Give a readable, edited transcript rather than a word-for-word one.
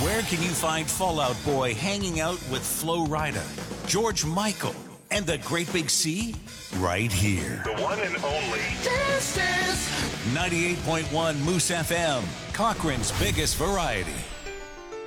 Where can you find Fallout Boy hanging out with Flo Rida, George Michael, and the Great Big Sea? Right here. The one and only. This is 98.1 Moose FM, Cochrane's biggest variety.